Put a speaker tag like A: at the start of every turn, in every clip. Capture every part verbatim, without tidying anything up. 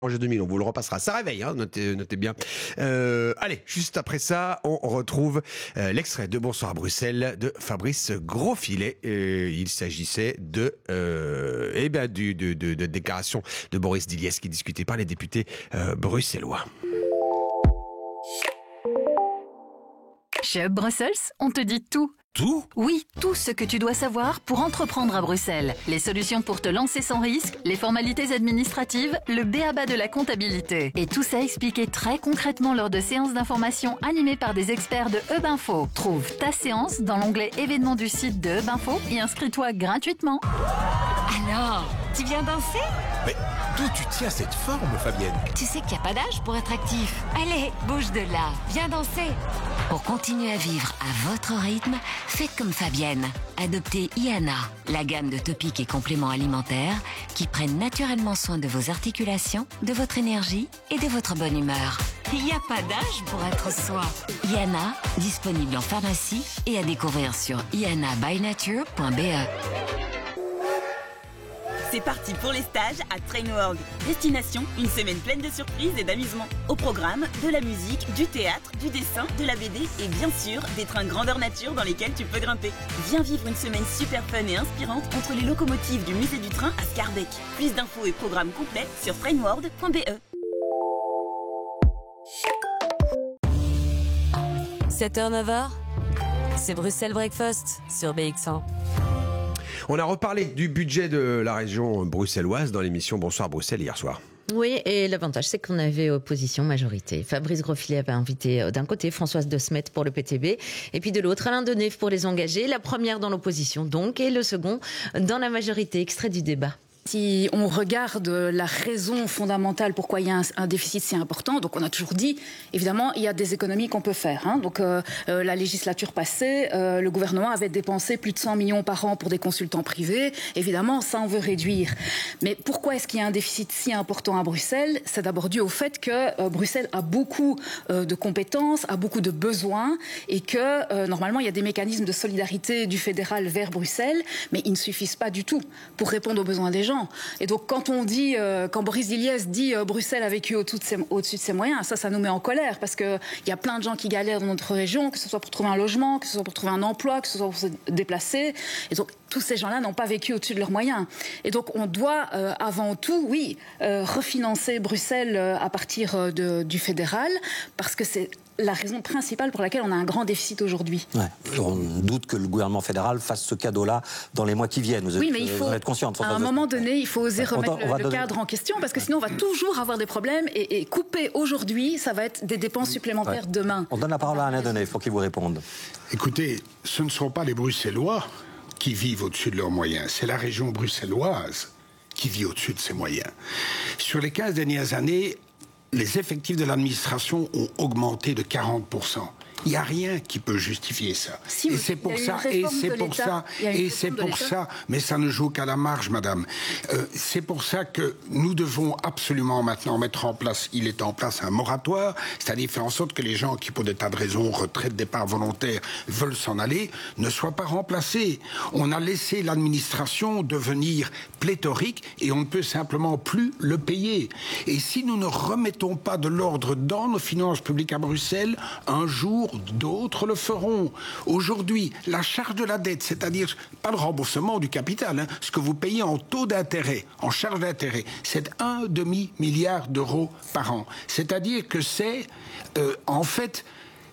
A: deux mille, on vous le repassera. Ça réveille, hein, notez, notez bien. Euh, allez, juste après ça, on retrouve euh, l'extrait de Bonsoir Bruxelles de Fabrice Grosfilet. Euh, il s'agissait de, euh, eh ben, du, de, de, de déclaration de Boris Diliès qui discutait par les députés euh, bruxellois.
B: Chez Hub Brussels, on te dit tout.
A: Tout ?
B: Oui, tout ce que tu dois savoir pour entreprendre à Bruxelles. Les solutions pour te lancer sans risque, les formalités administratives, le b a ba de la comptabilité. Et tout ça expliqué très concrètement lors de séances d'information animées par des experts de Hub Info. Trouve ta séance dans l'onglet événements du site de Hub Info et inscris-toi gratuitement.
C: Alors, tu viens danser ?
A: Mais d'où tu tiens cette forme, Fabienne ?
C: Tu sais qu'il n'y a pas d'âge pour être actif. Allez, bouge de là, viens danser. Pour continuer à vivre à votre rythme, faites comme Fabienne. Adoptez Iana, la gamme de topiques et compléments alimentaires qui prennent naturellement soin de vos articulations, de votre énergie et de votre bonne humeur. Il n'y a pas d'âge pour être soi. Iana, disponible en pharmacie et à découvrir sur iana by nature point b e.
D: C'est parti pour les stages à Trainworld. Destination, une semaine pleine de surprises et d'amusement. Au programme, de la musique, du théâtre, du dessin, de la B D et bien sûr, des trains grandeur nature dans lesquels tu peux grimper. Viens vivre une semaine super fun et inspirante entre les locomotives du musée du train à Scarbeck. Plus d'infos et programmes complets sur trainworld point b e.
E: sept heures neuf heures, c'est Bruxelles Breakfast sur B X cent.
A: On a reparlé du budget de la région bruxelloise dans l'émission Bonsoir Bruxelles hier soir.
F: Oui, et l'avantage, c'est qu'on avait opposition majorité. Fabrice Grosfilet avait invité d'un côté Françoise De Smet pour le P T B, et puis de l'autre Alain Deneve pour les engagés. La première dans l'opposition donc, et le second dans la majorité. Extrait du débat.
G: Si on regarde la raison fondamentale pourquoi il y a un, un déficit si important, donc on a toujours dit, évidemment, il y a des économies qu'on peut faire. Hein. Donc euh, euh, la législature passée, euh, le gouvernement avait dépensé plus de cent millions par an pour des consultants privés. Évidemment, ça on veut réduire. Mais pourquoi est-ce qu'il y a un déficit si important à Bruxelles ? C'est d'abord dû au fait que euh, Bruxelles a beaucoup euh, de compétences, a beaucoup de besoins, et que euh, normalement il y a des mécanismes de solidarité du fédéral vers Bruxelles, mais ils ne suffisent pas du tout pour répondre aux besoins des gens. Et donc quand on dit, euh, quand Boris Diliès dit euh, Bruxelles a vécu au-dessus de, ses, au-dessus de ses moyens, ça, ça nous met en colère parce que il y a plein de gens qui galèrent dans notre région, que ce soit pour trouver un logement, que ce soit pour trouver un emploi, que ce soit pour se déplacer. Et donc tous ces gens-là n'ont pas vécu au-dessus de leurs moyens. Et donc on doit euh, avant tout, oui, euh, refinancer Bruxelles euh, à partir euh, de, du fédéral, parce que c'est la raison principale pour laquelle on a un grand déficit aujourd'hui.
H: Ouais. On doute que le gouvernement fédéral fasse ce cadeau-là dans les mois qui viennent. Vous êtes,
G: oui, mais il faut,
H: vous êtes consciente,
G: à un moment donné, il faut oser remettre
H: on va, on
G: le, le cadre en question, parce que sinon on va toujours avoir des problèmes, et, et couper aujourd'hui, ça va être des dépenses supplémentaires ouais. demain.
H: On donne la parole à Alain Deneve pour qu'il vous réponde.
I: Écoutez, ce ne sont pas les Bruxellois qui vivent au-dessus de leurs moyens, c'est la région bruxelloise qui vit au-dessus de ses moyens. Sur les quinze dernières années, les effectifs de l'administration ont augmenté de quarante pour cent. Il n'y a rien qui peut justifier ça.
G: Si,
I: et c'est pour ça, et c'est pour ça, et c'est pour ça, mais ça ne joue qu'à la marge, madame. Euh, c'est pour ça que nous devons absolument maintenant mettre en place, il est en place un moratoire, c'est-à-dire faire en sorte que les gens qui, pour des tas de raisons, retraite, départ volontaire, veulent s'en aller, ne soient pas remplacés. On a laissé l'administration devenir pléthorique et on ne peut simplement plus le payer. Et si nous ne remettons pas de l'ordre dans nos finances publiques à Bruxelles, un jour, d'autres le feront. Aujourd'hui, la charge de la dette, c'est-à-dire pas le remboursement du capital, hein, ce que vous payez en taux d'intérêt, en charge d'intérêt, c'est un demi-milliard d'euros par an. C'est-à-dire que c'est, euh, en fait,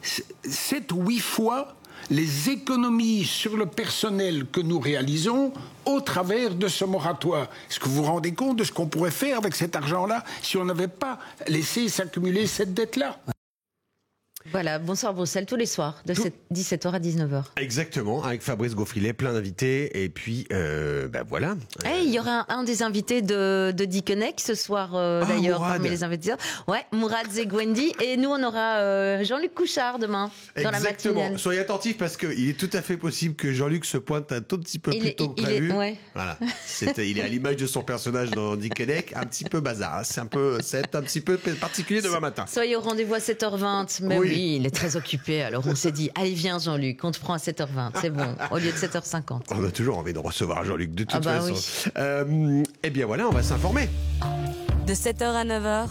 I: sept ou huit fois les économies sur le personnel que nous réalisons au travers de ce moratoire. Est-ce que vous vous rendez compte de ce qu'on pourrait faire avec cet argent-là si on n'avait pas laissé s'accumuler cette dette-là ?
F: Voilà, Bonsoir Bruxelles tous les soirs, de Tout... dix-sept heures à dix-neuf heures.
A: Exactement, avec Fabrice Grosfilet, plein d'invités, et puis, euh, ben voilà.
F: Hey, il y aura un, un des invités de, de Dickeneck ce soir, euh, ah, d'ailleurs, Mourad. Parmi les invités. Ouais, Mourad Zegwendi, et nous on aura euh, Jean-Luc Couchard demain, dans la matinale.
A: Exactement, soyez attentifs parce qu'il est tout à fait possible que Jean-Luc se pointe un tout petit peu il plus est, tôt que prévu.
F: Est, ouais.
A: Voilà, C'était, il est à l'image de son personnage dans Dickeneck, un petit peu bazar, c'est un peu, c'est un petit peu particulier demain matin.
F: Soyez au rendez-vous à sept heures vingt, mais oui, oui il est très occupé. Alors on s'est dit, allez viens Jean-Luc, on te prend à sept heures vingt, c'est bon, au lieu de sept heures cinquante.
A: On a toujours envie de recevoir Jean-Luc de toute
F: ah bah
A: façon.
F: Oui.
A: Euh, eh bien voilà, on va s'informer.
E: De sept heures à neuf heures,